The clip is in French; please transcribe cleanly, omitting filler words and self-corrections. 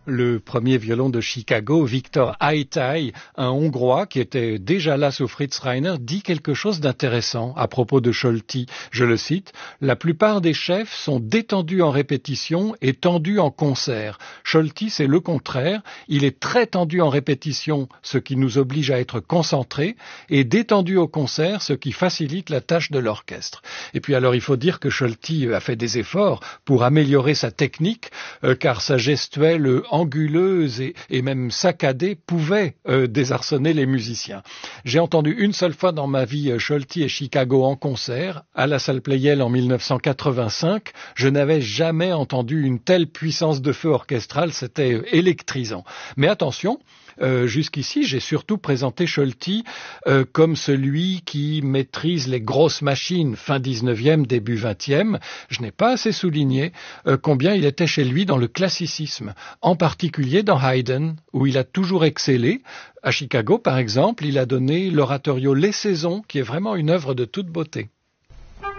Le premier violon de Chicago, Victor Haitai, un Hongrois qui était déjà là sous Fritz Reiner, dit quelque chose d'intéressant à propos de Scholti. Je le cite, « La plupart des chefs sont détendus en répétition et tendus en concert. Scholti, c'est le contraire. Il est très tendu en répétition, ce qui nous oblige à être concentrés, et détendu au concert, ce qui facilite la tâche de l'orchestre. » Et puis alors, il faut dire que Scholti a fait des efforts pour améliorer sa technique, car sa gestuelle anguleuse et même saccadée pouvait désarçonner les musiciens. J'ai entendu une seule fois dans ma vie Scholti et Chicago en concert, à la salle Pleyel en 1985. Je n'avais jamais entendu une telle puissance de feu orchestrale, c'était électrisant. Mais attention, jusqu'ici, j'ai surtout présenté Scholti comme celui qui maîtrise les grosses machines fin 19e, début 20e. Je n'ai pas assez souligné combien il était chez lui dans le classicisme, en particulier dans Haydn, où il a toujours excellé. À Chicago, par exemple, il a donné l'oratorio Les Saisons, qui est vraiment une œuvre de toute beauté.